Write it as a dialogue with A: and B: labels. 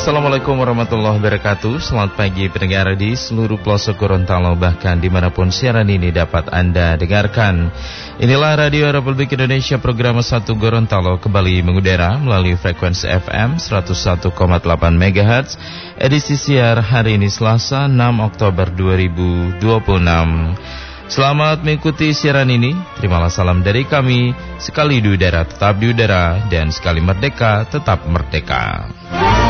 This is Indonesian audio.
A: Assalamualaikum warahmatullahi wabarakatuh. Selamat pagi pendengar di seluruh pelosok Gorontalo, bahkan dimanapun siaran ini dapat Anda dengarkan. Inilah Radio Republik Indonesia, program 1 Gorontalo kembali mengudara melalui frekuensi FM 101,8 MHz. Edisi siar hari ini Selasa 6 Oktober 2026. Selamat mengikuti siaran ini. Terimalah salam dari kami. Sekali di udara tetap di udara, dan sekali merdeka tetap merdeka.